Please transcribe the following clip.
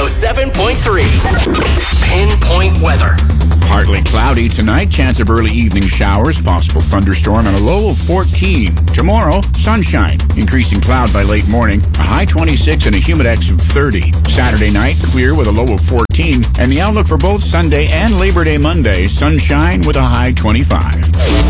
107.3. Pinpoint weather. Partly cloudy tonight, chance of early evening showers, possible thunderstorm, and a low of 14. Tomorrow, sunshine, increasing cloud by late morning, a high 26 and a humidex of 30. Saturday night, clear with a low of 14, and the outlook for both Sunday and Labor Day Monday, sunshine with a high 25.